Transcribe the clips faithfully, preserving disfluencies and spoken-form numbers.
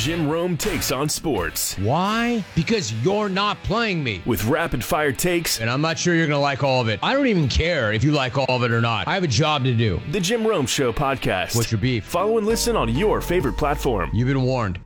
Jim Rome Takes on Sports. Why? Because you're not playing me. With rapid-fire takes. And I'm not sure you're going to like all of it. I don't even care if you like all of it or not. I have a job to do. The Jim Rome Show podcast. What's your beef? Follow and listen on your favorite platform. You've been warned.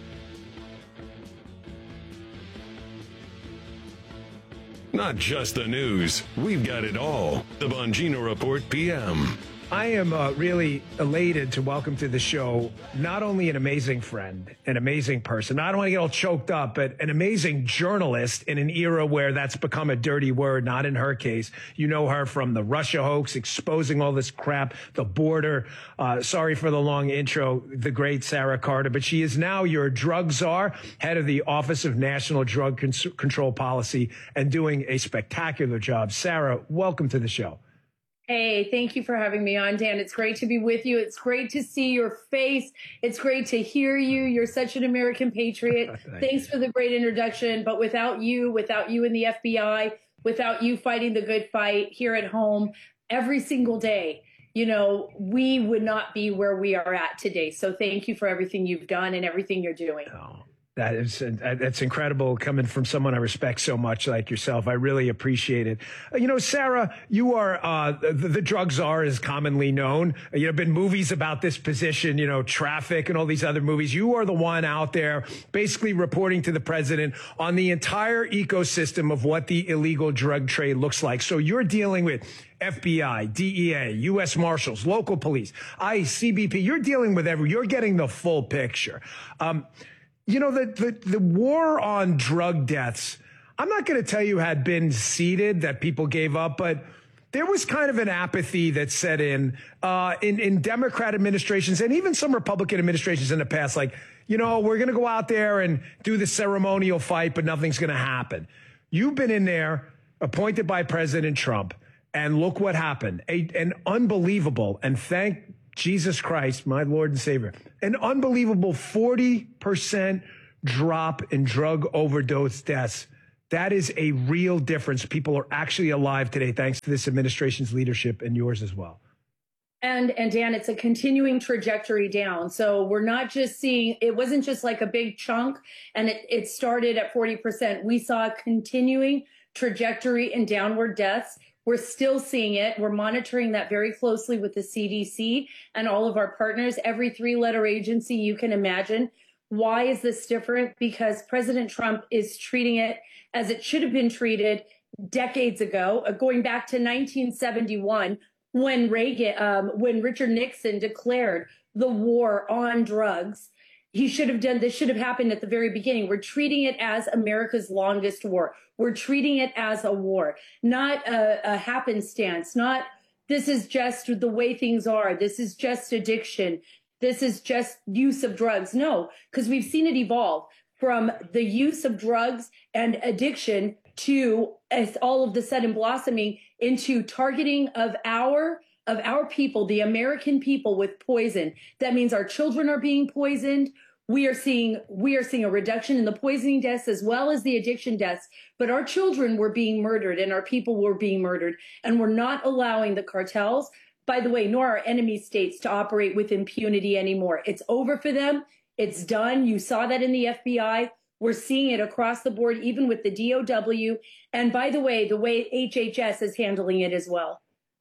Not just the news. We've got it all. The Bongino Report P M. I am uh, really elated to welcome to the show not only an amazing friend, an amazing person. I don't want to get all choked up, but an amazing journalist in an era where that's become a dirty word, not in her case. You know her from the Russia hoax, exposing all this crap, the border. Uh, sorry for the long intro, the great Sarah Carter, but she is now your drug czar, head of the Office of National Drug Con- Control Policy, and doing a spectacular job. Sarah, welcome to the show. Hey, thank you for having me on, Dan. It's great to be with you. It's great to see your face. It's great to hear you. You're such an American patriot. Thank Thanks you. for the great introduction. But without you, without you in the F B I, without you fighting the good fight here at home every single day, you know, we would not be where we are at today. So thank you for everything you've done and everything you're doing. Oh. That is, that's incredible coming from someone I respect so much like yourself. I really appreciate it. Uh, you know, Sarah, you are, uh, the, the drug czar is commonly known. Uh, you know, been movies about this position, you know, Traffic and all these other movies. You are the one out there basically reporting to the president on the entire ecosystem of what the illegal drug trade looks like. So you're dealing with F B I, D E A, U S Marshals, local police, ICE, C B P. You're dealing with every, you're getting the full picture. Um, You know, the, the, the war on drug deaths, I'm not going to tell you had been seeded, that people gave up, but there was kind of an apathy that set in, uh, in, in Democrat administrations and even some Republican administrations in the past. Like, you know, we're going to go out there and do the ceremonial fight, but nothing's going to happen. You've been in there, appointed by President Trump, and look what happened. A, an unbelievable, and thank Jesus Christ, my Lord and Savior, an unbelievable forty percent drop in drug overdose deaths. That is a real difference. People are actually alive today thanks to this administration's leadership and yours as well. And, and Dan, it's a continuing trajectory down. So we're not just seeing, it wasn't just like a big chunk and it, it started at forty percent. We saw a continuing trajectory in downward deaths. We're still seeing it. We're monitoring that very closely with the C D C and all of our partners, every three-letter agency you can imagine. Why is this different? Because President Trump is treating it as it should have been treated decades ago, uh, going back to nineteen seventy-one, when Reagan, um, when Richard Nixon declared the war on drugs. He should have done, this should have happened at the very beginning. We're treating it as America's longest war. We're treating it as a war, not a, a happenstance, not this is just the way things are. This is just addiction. This is just use of drugs. No, because we've seen it evolve from the use of drugs and addiction to as all of the sudden blossoming into targeting of our of our people, the American people, with poison. That means our children are being poisoned. We are seeing we are seeing a reduction in the poisoning deaths as well as the addiction deaths. But our children were being murdered and our people were being murdered. And we're not allowing the cartels, by the way, nor our enemy states, to operate with impunity anymore. It's over for them. It's done. You saw that in the F B I. We're seeing it across the board, even with the D O W. And by the way, the way H H S is handling it as well.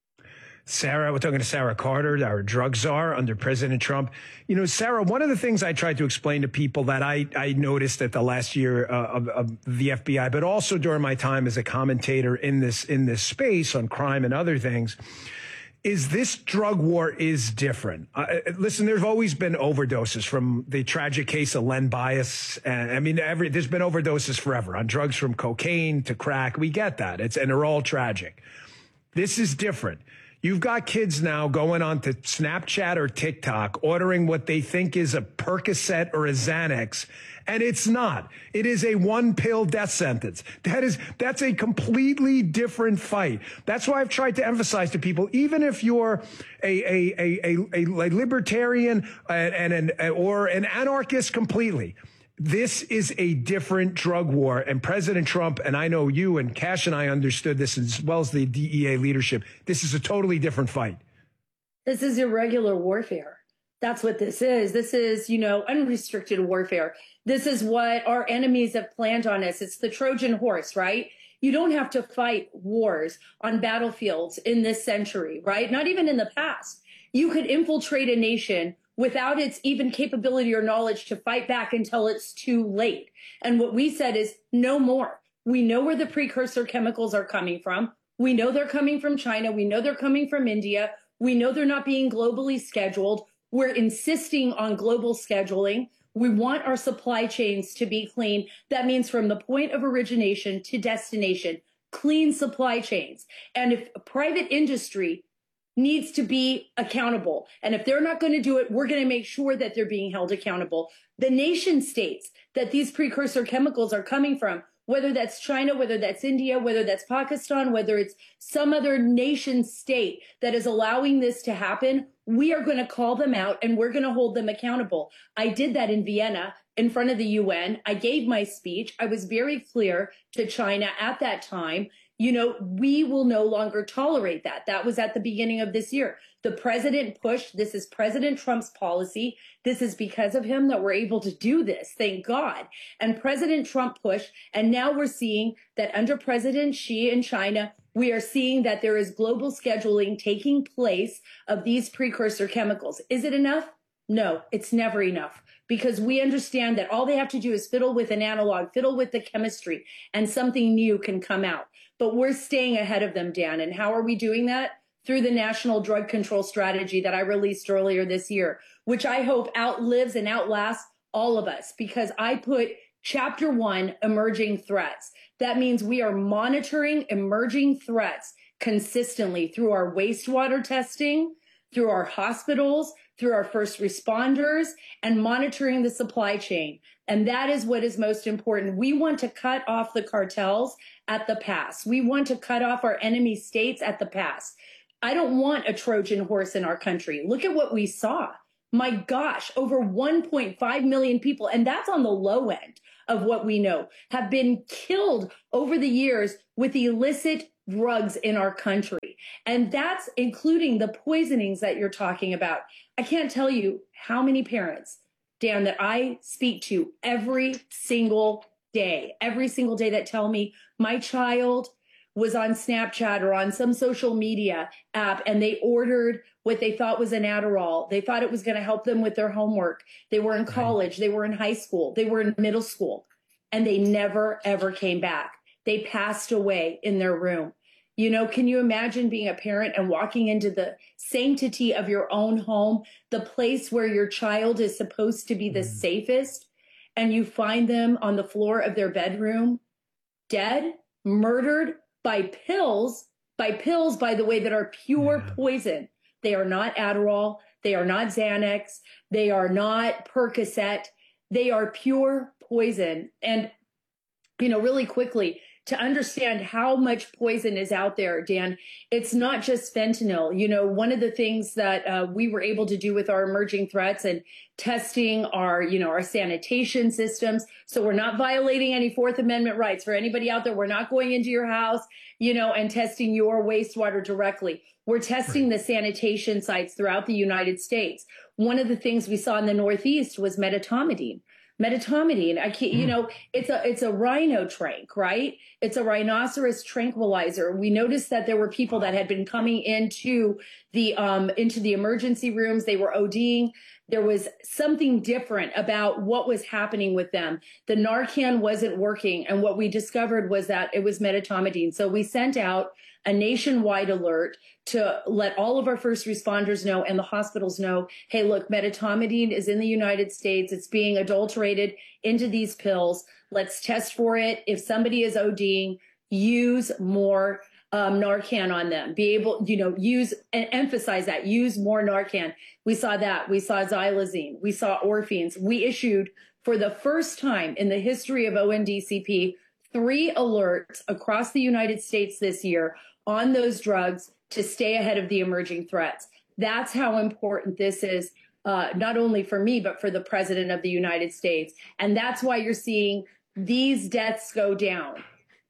Sarah, we're talking to Sarah Carter, our drug czar under President Trump. You know, Sarah, one of the things I tried to explain to people that I, I noticed at the last year uh, of, of the F B I, but also during my time as a commentator in this in this space on crime and other things, is this drug war is different. Uh, listen, there's always been overdoses, from the tragic case of Len Bias. And I mean, every there's been overdoses forever on drugs, from cocaine to crack. We get that. It's and they're all tragic. This is different. You've got kids now going on to Snapchat or TikTok, ordering what they think is a Percocet or a Xanax, and it's not. It is a one-pill death sentence. That is, that's a completely different fight. That's why I've tried to emphasize to people, even if you're a a a a, a libertarian and, and an or an anarchist completely, this is a different drug war, and President Trump, and I know you and Cash and I understood this as well as the D E A leadership, this is a totally different fight. This is irregular warfare. That's what this is. This is, you know, unrestricted warfare. This is what our enemies have planned on us. It's the Trojan horse, right? You don't have to fight wars on battlefields in this century, right? Not even in the past. You could infiltrate a nation without its even capability or knowledge to fight back until it's too late. And what we said is no more. We know where the precursor chemicals are coming from. We know they're coming from China. We know they're coming from India. We know they're not being globally scheduled. We're insisting on global scheduling. We want our supply chains to be clean. That means from the point of origination to destination, clean supply chains. And if private industry needs to be accountable, and if they're not going to do it, we're going to make sure that they're being held accountable. The nation states that these precursor chemicals are coming from, whether that's China, whether that's India, whether that's Pakistan, whether it's some other nation state that is allowing this to happen, we are going to call them out and we're going to hold them accountable. I did that in Vienna in front of the U N. I gave my speech. I was very clear to China at that time. You know, we will no longer tolerate that. That was at the beginning of this year. The president pushed. This is President Trump's policy. This is because of him that we're able to do this. Thank God. And President Trump pushed. And now we're seeing that under President Xi in China, we are seeing that there is global scheduling taking place of these precursor chemicals. Is it enough? No, it's never enough, because we understand that all they have to do is fiddle with an analog, fiddle with the chemistry, and something new can come out. But we're staying ahead of them, Dan. And how are we doing that? Through the National Drug Control Strategy that I released earlier this year, which I hope outlives and outlasts all of us, because I put chapter one, emerging threats. That means we are monitoring emerging threats consistently through our wastewater testing, through our hospitals, through our first responders, and monitoring the supply chain. And that is what is most important. We want to cut off the cartels at the pass. We want to cut off our enemy states at the pass. I don't want a Trojan horse in our country. Look at what we saw. My gosh, over one point five million people, and that's on the low end of what we know, have been killed over the years with illicit drugs in our country. And that's including the poisonings that you're talking about. I can't tell you how many parents, Dan, that I speak to every single day, every single day that tell me my child was on Snapchat or on some social media app and they ordered what they thought was an Adderall. They thought it was going to help them with their homework. They were in college. They were in high school. They were in middle school, and they never, ever came back. They passed away in their room. You know, can you imagine being a parent and walking into the sanctity of your own home, the place where your child is supposed to be the mm. safest, and you find them on the floor of their bedroom, dead, murdered by pills, by pills, by the way, that are pure yeah. poison. They are not Adderall. They are not Xanax. They are not Percocet. They are pure poison. And, you know, really quickly, to understand how much poison is out there, Dan, it's not just fentanyl. You know, one of the things that uh, we were able to do with our emerging threats and testing our, you know, our sanitation systems. So we're not violating any Fourth Amendment rights. For anybody out there, we're not going into your house, you know, and testing your wastewater directly. We're testing the sanitation sites throughout the United States. One of the things we saw in the Northeast was medetomidine. Medetomidine, I can't, you know, it's a it's a rhino trank, right? It's a rhinoceros tranquilizer. We noticed that there were people that had been coming into the um into the emergency rooms. They were ODing. There was something different about what was happening with them. The Narcan wasn't working, and what we discovered was that it was medetomidine. So we sent out a nationwide alert to let all of our first responders know and the hospitals know, hey, look, medetomidine is in the United States. It's being adulterated into these pills. Let's test for it. If somebody is ODing, use more um, Narcan on them. Be able, you know, use and emphasize that. Use more Narcan. We saw that. We saw xylazine. We saw orphines. We issued, for the first time in the history of O N D C P, three alerts across the United States this year on those drugs to stay ahead of the emerging threats. That's how important this is, uh, not only for me, but for the President of the United States. And that's why you're seeing these deaths go down.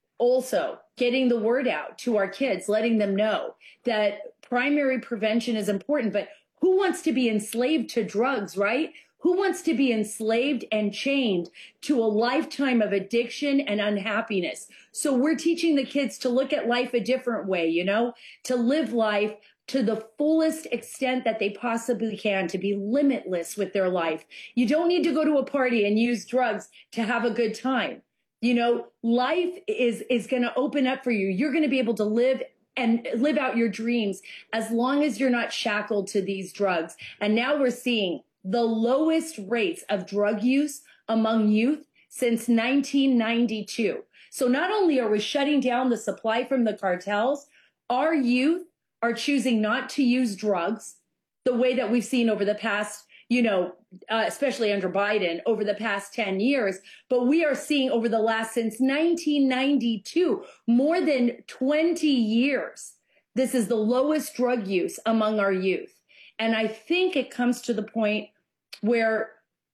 Also, getting the word out to our kids, letting them know that primary prevention is important, but Who wants to be enslaved to drugs, right? Who wants to be enslaved and chained to a lifetime of addiction and unhappiness? So we're teaching the kids to look at life a different way, you know, to live life to the fullest extent that they possibly can, to be limitless with their life. You don't need to go to a party and use drugs to have a good time. You know, life is, is going to open up for you. You're going to be able to live and live out your dreams as long as you're not shackled to these drugs. And now we're seeing the lowest rates of drug use among youth since nineteen ninety-two. So not only are we shutting down the supply from the cartels, our youth are choosing not to use drugs the way that we've seen over the past, you know, uh, especially under Biden, over the past ten years. But we are seeing over the last, since nineteen ninety-two, more than twenty years, this is the lowest drug use among our youth. And I think it comes to the point where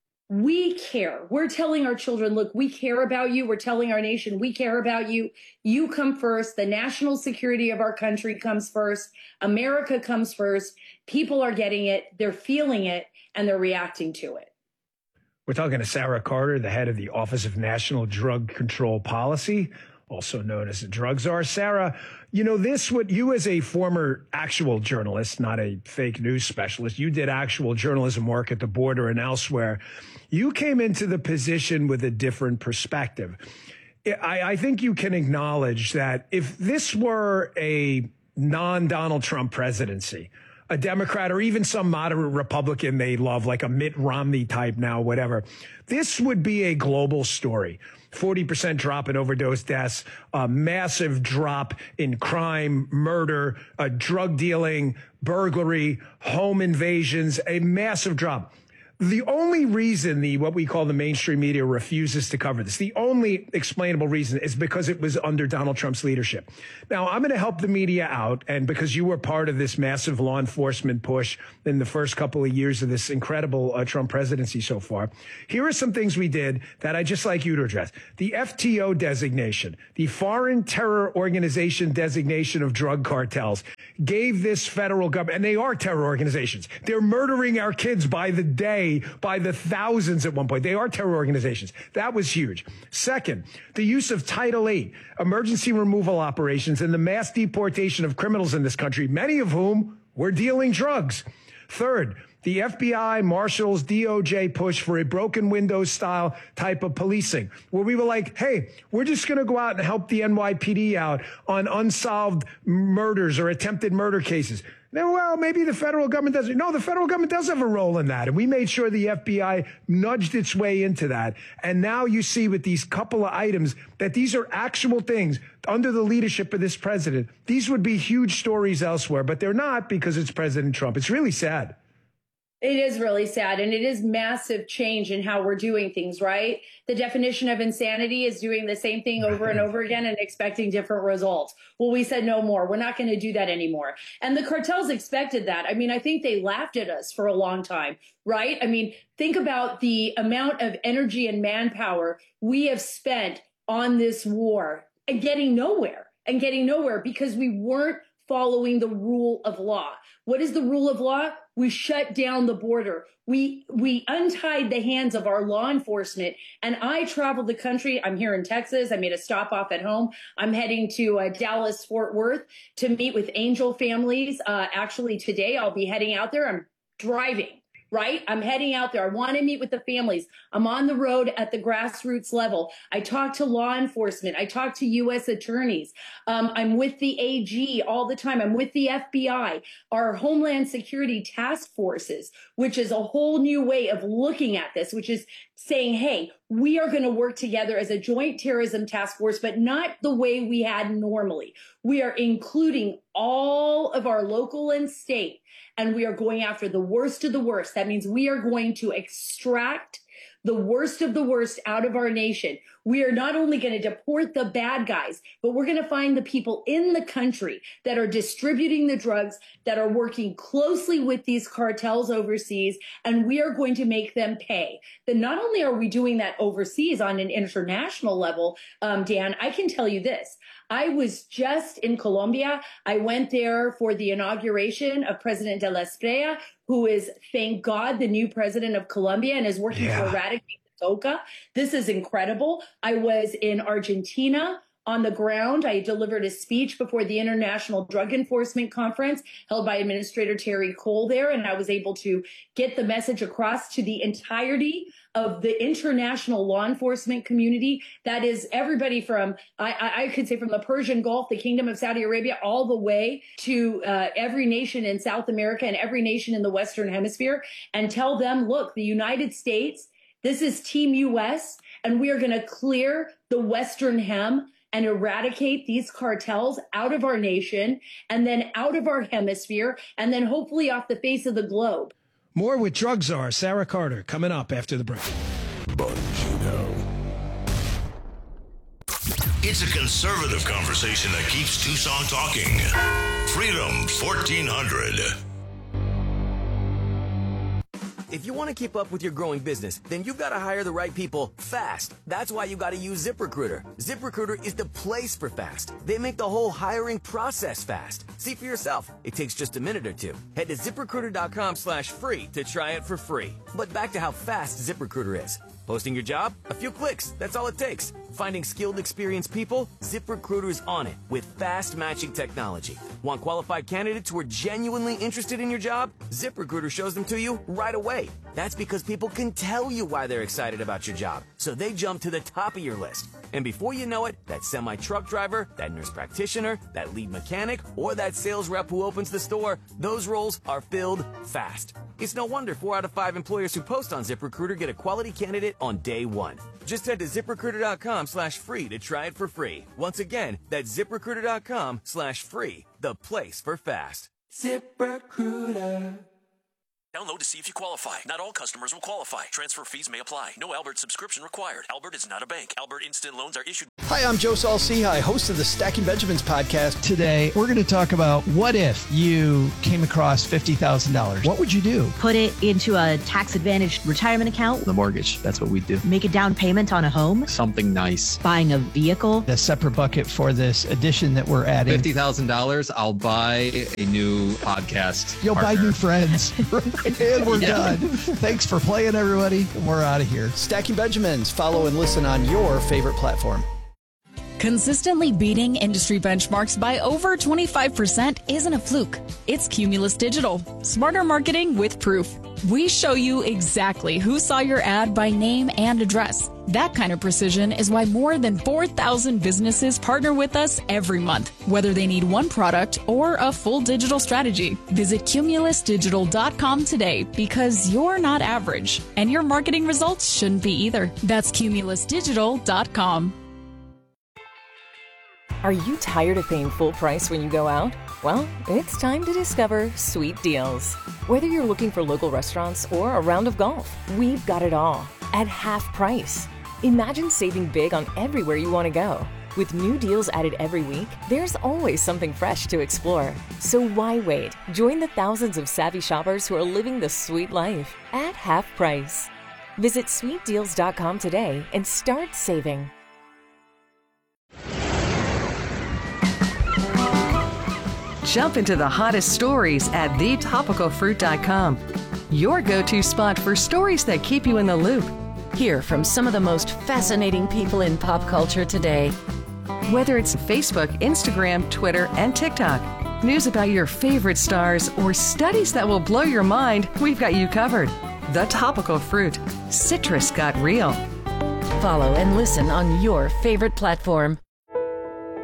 we care. We're telling our children, look, we care about you. We're telling our nation, we care about you. You come first. The national security of our country comes first. America comes first. People are getting it. They're feeling it, and they're reacting to it. We're talking to Sarah Carter, the head of the Office of National Drug Control Policy, also known as the Drug Czar. Sarah, you know, this, what you as a former actual journalist, not a fake news specialist, you did actual journalism work at the border and elsewhere. You came into the position with a different perspective. I, I think you can acknowledge that if this were a non-Donald Trump presidency, a Democrat or even some moderate Republican they love, like a Mitt Romney type now, whatever, this would be a global story. forty percent drop in overdose deaths, a massive drop in crime, murder, uh, drug dealing, burglary, home invasions, a massive drop. The only reason the what we call the mainstream media refuses to cover this, the only explainable reason is because it was under Donald Trump's leadership. Now, I'm going to help the media out, and because you were part of this massive law enforcement push in the first couple of years of this incredible uh, Trump presidency so far, here are some things we did that I'd just like you to address. The F T O designation, the Foreign Terror Organization designation of drug cartels, gave this federal government, and they are terror organizations. They're murdering our kids by the day, by the thousands at one point. They are terror organizations. That was huge. Second, the use of Title eight, emergency removal operations, and the mass deportation of criminals in this country, many of whom were dealing drugs. Third, the F B I, Marshals, D O J push for a broken windows style type of policing, where we were like, hey, we're just going to go out and help the N Y P D out on unsolved murders or attempted murder cases. Now, well, maybe the federal government doesn't. No, the federal government does have a role in that. And we made sure the F B I nudged its way into that. And now you see with these couple of items that these are actual things under the leadership of this president. These would be huge stories elsewhere, but they're not because it's President Trump. It's really sad. It is really sad, and it is massive change in how we're doing things, right? The definition of insanity is doing the same thing over and over again and expecting different results. Well, we said no more. We're not going to do that anymore. And the cartels expected that. I mean, I think they laughed at us for a long time, right? I mean, think about the amount of energy and manpower we have spent on this war and getting nowhere and getting nowhere because we weren't following the rule of law. What is the rule of law? We shut down the border. We we untied the hands of our law enforcement. And I traveled the country. I'm here in Texas. I made a stop off at home. I'm heading to uh, Dallas, Fort Worth to meet with angel families. Uh, actually, today I'll be heading out there. I'm driving. Right? I'm heading out there. I want to meet with the families. I'm on the road at the grassroots level. I talk to law enforcement. I talk to U S attorneys. Um, I'm with the A G all the time. I'm with the F B I, our Homeland Security task forces, which is a whole new way of looking at this, which is saying, hey, we are going to work together as a joint terrorism task force, but not the way we had normally. We are including all of our local and state, and we are going after the worst of the worst. That means we are going to extract the worst of the worst out of our nation. We are not only going to deport the bad guys, but we're going to find the people in the country that are distributing the drugs, that are working closely with these cartels overseas, and we are going to make them pay. Then not only are we doing that overseas on an international level, um, Dan, I can tell you this. I was just in Colombia. I went there for the inauguration of President de la Espriella, who is, thank God, the new president of Colombia and is working yeah. to eradicate the toca. This is incredible. I was in Argentina on the ground. I delivered a speech before the International Drug Enforcement Conference held by Administrator Terry Cole there, and I was able to get the message across to the entirety of the international law enforcement community. That is everybody from, I, I could say from the Persian Gulf, the Kingdom of Saudi Arabia, all the way to uh, every nation in South America and every nation in the Western Hemisphere, and tell them, look, the United States, this is Team U S, and we are going to clear the Western Hem and eradicate these cartels out of our nation and then out of our hemisphere and then hopefully off the face of the globe. More with drug czar Sarah Carter coming up after the break. Bongino. It's a conservative conversation that keeps Tucson talking. Freedom fourteen hundred. If you want to keep up with your growing business, then you've got to hire the right people fast. That's why you got to use ZipRecruiter. ZipRecruiter is the place for fast. They make the whole hiring process fast. See for yourself. It takes just a minute or two. Head to ZipRecruiter.com slash free to try it for free. But back to how fast ZipRecruiter is. Posting your job? A few clicks. That's all it takes. Finding skilled, experienced people? ZipRecruiter's on it with fast matching technology. Want qualified candidates who are genuinely interested in your job? ZipRecruiter shows them to you right away. That's because people can tell you why they're excited about your job, so they jump to the top of your list. And before you know it, that semi-truck driver, that nurse practitioner, that lead mechanic, or that sales rep who opens the store, those roles are filled fast. It's no wonder four out of five employers who post on ZipRecruiter get a quality candidate on day one. Just head to ZipRecruiter.com slash free to try it for free. Once again, that's ZipRecruiter.com slash free, the place for fast. ZipRecruiter. Download to see if you qualify. Not all customers will qualify. Transfer fees may apply. No Albert subscription required. Albert is not a bank. Albert Instant Loans are issued. Hi, I'm Joe Saul-Sehy, host of the Stacking Benjamins podcast. Today, we're going to talk about what if you came across fifty thousand dollars. What would you do? Put it into a tax-advantaged retirement account. The mortgage, that's what we do. Make a down payment on a home. Something nice. Buying a vehicle. A separate bucket for this edition that we're adding. fifty thousand dollars, I'll buy a new podcast You'll partner. buy new friends. And we're yeah. done. Thanks for playing, everybody. We're out of here. Stacking Benjamins. Follow and listen on your favorite platform. Consistently beating industry benchmarks by over twenty-five percent isn't a fluke. It's Cumulus Digital. Smarter marketing with proof. We show you exactly who saw your ad by name and address. That kind of precision is why more than four thousand businesses partner with us every month, whether they need one product or a full digital strategy. Visit Cumulus Digital dot com today because you're not average, and your marketing results shouldn't be either. That's Cumulus Digital dot com. Are you tired of paying full price when you go out? Well, it's time to discover Sweet Deals. Whether you're looking for local restaurants or a round of golf, we've got it all at half price. Imagine saving big on everywhere you want to go. With new deals added every week, there's always something fresh to explore. So why wait? Join the thousands of savvy shoppers who are living the sweet life at half price. Visit Sweet Deals dot com today and start saving. Jump into the hottest stories at the topical fruit dot com. Your go-to spot for stories that keep you in the loop. Hear from some of the most fascinating people in pop culture today. Whether it's Facebook, Instagram, Twitter, and TikTok, news about your favorite stars, or studies that will blow your mind, we've got you covered. The Topical Fruit. Citrus got real. Follow and listen on your favorite platform.